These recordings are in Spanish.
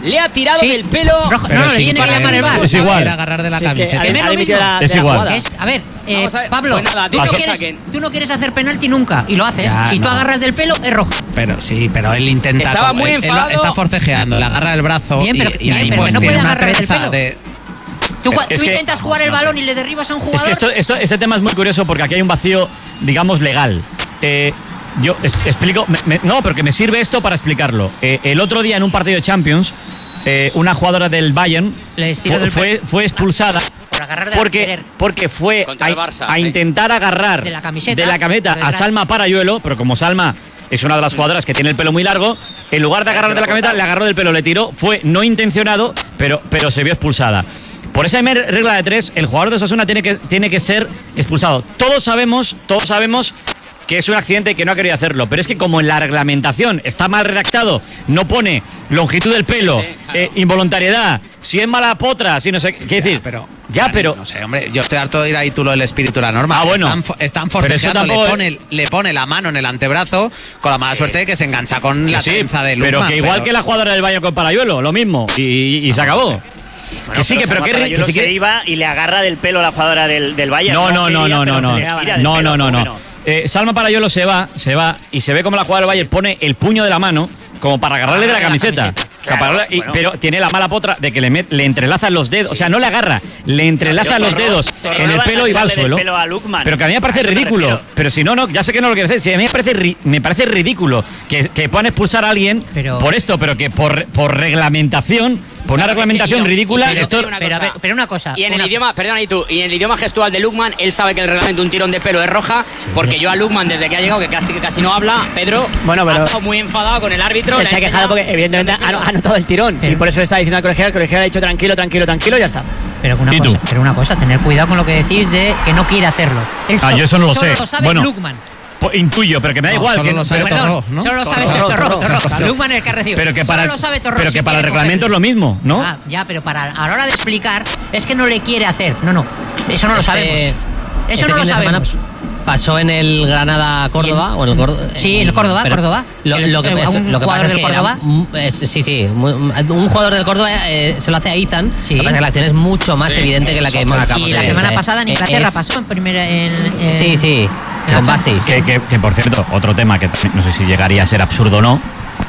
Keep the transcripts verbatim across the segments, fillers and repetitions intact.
le ha tirado sí. del pelo. Rojo, no, no, le tiene que llamar el V A R. Es igual. Era agarrar de la Si es que camiseta. al- al inicio de la- Es de la igual. jugada. Es- a ver, eh, a ver, Pablo, pues nada, tú, no que quieres, saquen. tú no quieres hacer penalti nunca y lo haces. Ya, si tú no. agarras del pelo, es rojo. Pero sí, pero él intenta. Estaba como- muy él- él enfadado. está forcejeando, le agarra el brazo. Bien, pero- y, y bien, ahí pero pues que no tiene puede una agarrar del atreza pelo. de. Tú, Es- cua- es tú que- intentas jugar el no balón sé. y le derribas a un Es jugador. que esto, esto, este tema es muy curioso porque aquí hay un vacío, digamos, legal. Eh, yo es- explico, me- me- no, pero que me sirve esto para explicarlo. Eh, el otro día en un partido de Champions, eh, una jugadora del Bayern Le estiró fue, del fue, fue expulsada Por agarrar de porque, querer. porque fue Contra a, el Barça, a sí. intentar agarrar De la camiseta, de la camiseta por a detrás. Salma Parayuelo, pero como Salma es una de las jugadoras que tiene el pelo muy largo, en lugar de agarrar de la camiseta, le agarró del pelo, le tiró, fue no intencionado, pero, pero se vio expulsada. Por esa regla de tres, el jugador de Osasuna tiene que, tiene que ser expulsado. Todos sabemos, todos sabemos que es un accidente y que no ha querido hacerlo, pero es que como en la reglamentación está mal redactado, no pone longitud del pelo, eh, involuntariedad, si es mala potra, si no sé qué decir. Ya, pero. Ya, pero. No sé, hombre, yo estoy harto de ir ahí tú lo del espíritu de la norma. Ah, bueno. Están, fo- están Pero eso forcejeando, le tampoco- pone, le pone la mano en el antebrazo con la mala suerte de que se engancha con la Sí, trenza de pero Lukman, que igual que la jugadora del Bayern con Parayuelo, lo mismo, y, y se acabó. Bueno, que sí, que pero que, Parayuelo que sí se que iba y le agarra del pelo a la jugadora del, del Bayern. no, no, no, quería, no, pero no, no, le tiraba del no, pelo, no, no, no. bueno. Eh, Salma Parayuelo se va, se va y se ve como la jugadora del Bayern pone el puño de la mano como para agarrarle de la Agarrarle de la camiseta. camiseta. Que para Claro, agarrarle- y- bueno. Pero tiene la mala potra de que le, met- le entrelazan los dedos, o sea, no le agarra, le entrelaza los dedos Pero en no el va a pelo y va al engancharle del suelo. pelo a Lukman. Pero que a mí me parece A eso me ridículo. refiero. Pero si no, no, ya sé que no lo quiero decir. Si a mí me parece, ri- me parece ridículo que, que puedan expulsar a alguien Pero- por esto, pero que por, por reglamentación, por una Claro, reglamentación es que- y- ridícula, y- y- esto. una Pero, a cosa. ver, pero una cosa. Y en una- el idioma, perdona, y tú, y en el idioma gestual de Lukman, él sabe que el reglamento de un tirón de pelo es roja, porque yo a Lukman, desde que ha llegado, que casi, que casi no habla, Pedro, Bueno, pero- ha estado muy enfadado con el árbitro. Él le se ha enseñado quejado porque evidentemente tirón de ha, pelos. ha notado el tirón y por eso le está diciendo al colegial, el colegial ha dicho tranquilo, tranquilo, tranquilo y ya está. Pero una, ¿Y tú? cosa, pero una cosa, tener cuidado con lo que decís de que no quiere hacerlo. Ah, yo eso no lo solo sé. lo sabe Bueno. Lukman. Po- Intuyo, pero que me da No, igual. solo Que, lo sabe pero, Perdón, Torró, ¿no? solo lo sabe Torró, Torró, Torró, Torró. Torró. Lukman es el que ha recibido. pero que para, Solo lo sabe Torró, pero si que para el quiere reglamento es cogerlo. lo mismo, ¿no? Ah, ya, pero para a la hora de explicar es que no le quiere hacer. No, no. Eso no lo Este- sabemos. Eso este no lo fin de semana sabemos. pasó en el Granada Córdoba Y en- o en el Córdoba. Sí, en el Córdoba, Córdoba. Lo, El- lo que, el- es- un lo que pasa jugador es del que era Córdoba. mu- es- sí, sí, muy- un jugador del Córdoba eh, se lo hace a Izan. Sí. Lo que pasa es que la acción es mucho más Sí, evidente que la que eso, acabamos Y de la ver. semana O sea, pasada en es- Inglaterra es- pasó en primera. En, en- Sí, sí, en con la Basis. Que, que- que, por cierto, otro tema que también no sé si llegaría a ser absurdo o no,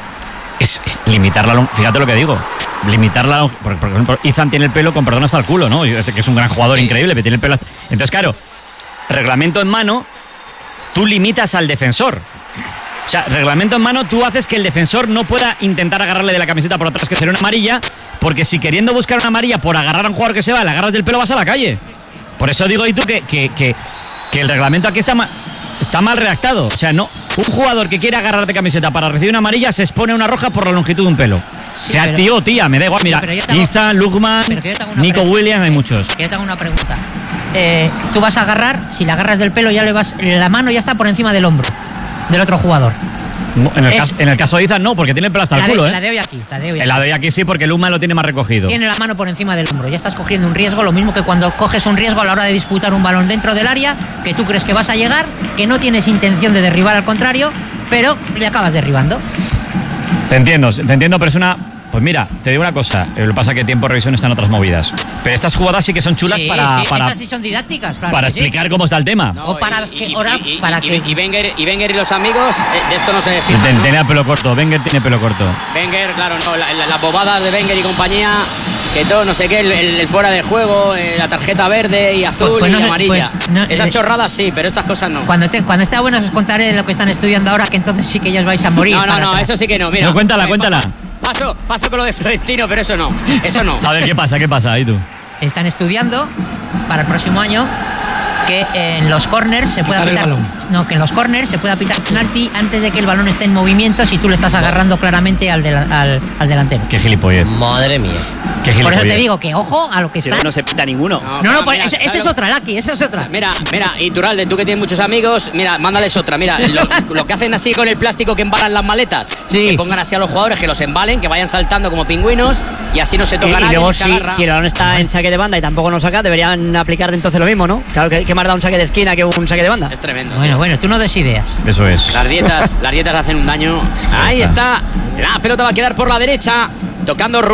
es limitar la long- fíjate lo que digo, limitar la long- por, por ejemplo, Izan tiene el pelo con perdón hasta el culo, ¿no? Y dice que es un gran jugador increíble, pero tiene el pelo hasta... Entonces, claro, reglamento en mano, tú limitas al defensor. O sea, reglamento en mano, tú haces que el defensor no pueda intentar agarrarle de la camiseta por atrás, que sería una amarilla, porque si queriendo buscar una amarilla por agarrar a un jugador que se va, le agarras del pelo, vas a la calle. Por eso digo, y tú, que, que, que, que el reglamento aquí está mal, está mal redactado. O sea, no, un jugador que quiere agarrar de camiseta para recibir una amarilla se expone a una roja por la longitud de un pelo. Sí, sea pero- tío o tía, me da igual. Mira, pero yo te hago- Izan, Lukman, pero que yo te hago una Nico pregunta. Williams, hay muchos. Que yo tengo una pregunta. Eh, tú vas a agarrar, si le agarras del pelo, ya le vas. La mano ya está por encima del hombro del otro jugador. No, En el, Es- caso, en el caso de Izan no, porque tiene el pelo hasta la, el culo, de, ¿eh? la de hoy aquí, la de hoy El aquí. lado de aquí sí, porque Lukman lo tiene más recogido. Tiene la mano por encima del hombro. Ya estás cogiendo un riesgo, lo mismo que cuando coges un riesgo a la hora de disputar un balón dentro del área, que tú crees que vas a llegar, que no tienes intención de derribar al contrario, pero le acabas derribando. Te entiendo, te entiendo, pero es una... Pues mira, te digo una cosa, lo que pasa es que tiempo de revisión están otras movidas. Pero estas jugadas sí que son chulas Sí, para, sí, para, estas sí son didácticas, claro para que sí. explicar cómo está el tema. No, O para y- que- y- ahora, y- para y- que- y Wenger, y Wenger y los amigos, eh, de esto no se Ten- fijan, ¿no? Tiene pelo corto, Wenger tiene pelo corto. Wenger, claro, no, la, la, la bobada de Wenger y compañía, que todo, no sé qué, el, el- el fuera de juego, eh, la tarjeta verde y azul Pues- pues no y sé, amarilla. pues no, Esas eh, chorradas sí, pero estas cosas no. Cuando, te, cuando esté bueno os contaré lo que están estudiando ahora, que entonces sí que ya os vais a morir. No, no, para no, atrás. eso sí que no, mira. No, cuéntala, Eh, cuéntala. pa- Paso, paso con lo de Florentino, pero eso no, eso no. A ver, ¿qué pasa? ¿Qué pasa? Ahí tú. Están estudiando para el próximo año que en los corners se pueda Quitar el pitar balón. no que en los corners se pueda pitar penalti antes de que el balón esté en movimiento si tú le estás agarrando claramente al, dela- al, al delantero. Qué gilipollez. Madre mía. Qué Por eso gilipollez. te digo que ojo a lo que Si están. no se pita ninguno. No, no, claro, pues mira, esa, esa ¿sabes es lo- otra, Laki, esa es otra. Mira, mira, Iturralde, tú que tienes muchos amigos, mira, mándales otra. Mira, lo, lo que hacen así con el plástico que embalan las maletas, Sí. que pongan así a los jugadores, que los embalen, que vayan saltando como pingüinos y así no se Y, toca y nadie, luego ni se si, agarra. si el balón está en saque de banda y tampoco nos saca, deberían aplicar entonces lo mismo, ¿no? Claro que, que más da un saque de esquina que un saque de banda. Es tremendo. Bueno, tío. bueno, tú no des ideas. Eso es. Las dietas, las dietas hacen un daño. Ahí está. La pelota va a quedar por la derecha, tocando Rubén.